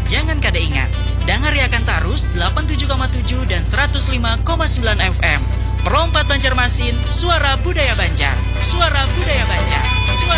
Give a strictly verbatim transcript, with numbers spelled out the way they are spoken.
Jangan kada ingat, dengar akan Tarus delapan puluh tujuh koma tujuh dan seratus lima koma sembilan F M. Perompat Banjarmasin, suara budaya Banjar. Suara budaya